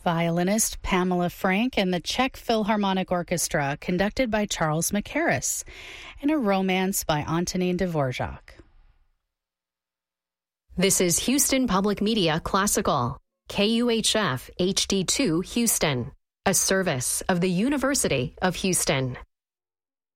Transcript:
violinist Pamela Frank and the Czech Philharmonic Orchestra, conducted by Charles Mackerras, and a romance by Antonin Dvorak. This is Houston Public Media Classical, KUHF HD2 Houston, a service of the University of Houston.